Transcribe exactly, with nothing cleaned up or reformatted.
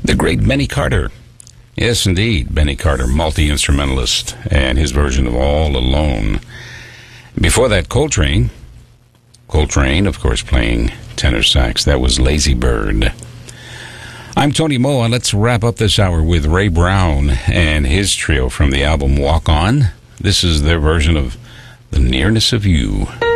the great Benny Carter. Yes, indeed, Benny Carter, multi-instrumentalist, and his version of All Alone. Before that, Coltrane. Coltrane, of course, playing tenor sax. That was Lazy Bird. I'm Tony Moa. Let's wrap up this hour with Ray Brown and his trio from the album Walk On. This is their version of The Nearness of You.